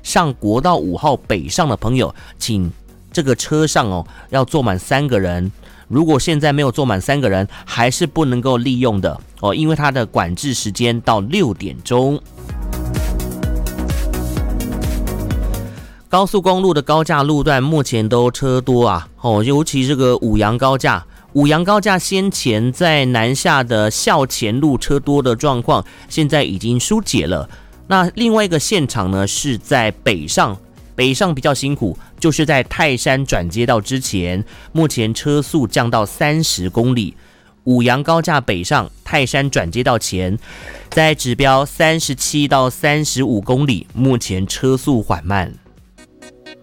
上国道5号北上的朋友，请这个车上要坐满3个人。如果现在没有坐满3个人，还是不能够利用的因为它的管制时间到6点钟。高速公路的高架路段目前都车多啊，尤其这个五杨高架。五杨高架先前在南下的校前路车多的状况，现在已经疏解了。那另外一个现场呢，是在北上比较辛苦，就是在泰山转接道之前，目前车速降到30公里。五杨高架北上泰山转接道前，在指标37到35公里，目前车速缓慢。